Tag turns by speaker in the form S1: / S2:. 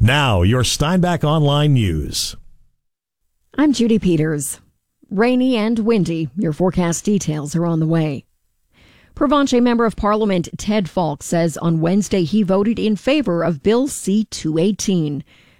S1: Now, your Steinbach Online News.
S2: I'm Judy Peters. Rainy and windy. Your forecast details are on the way. Provencher Member of Parliament Ted Falk says on Wednesday he voted in favor of Bill C-218.